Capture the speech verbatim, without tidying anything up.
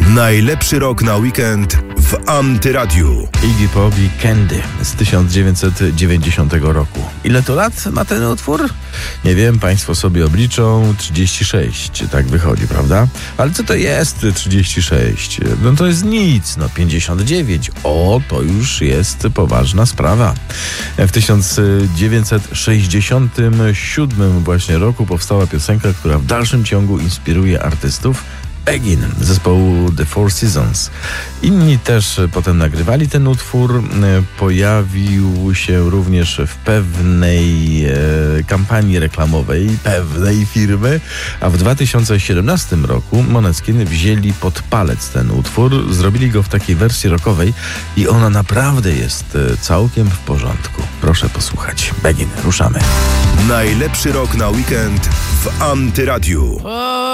Najlepszy rok na weekend w Antyradiu. Iggy Pop i Candy z tysiąc dziewięćset dziewięćdziesiątego roku. Ile to lat ma ten utwór? Nie wiem, państwo sobie obliczą. trzydzieści sześć, tak wychodzi, prawda? Ale co to jest trzydzieści sześć? No to jest nic, no pięćdziesiąt dziewięć. O, to już jest poważna sprawa. W tysiąc dziewięćset sześćdziesiątym siódmym właśnie roku powstała piosenka, która w dalszym ciągu inspiruje artystów. Begin zespołu The Four Seasons. Inni też potem nagrywali ten utwór. Pojawił się również w pewnej e, kampanii reklamowej pewnej firmy, a w dwa tysiące siedemnastym roku Måneskin wzięli pod palec ten utwór, zrobili go w takiej wersji rockowej i ona naprawdę jest całkiem w porządku. Proszę posłuchać. Begin, ruszamy. Najlepszy rok na weekend w Antyradiu.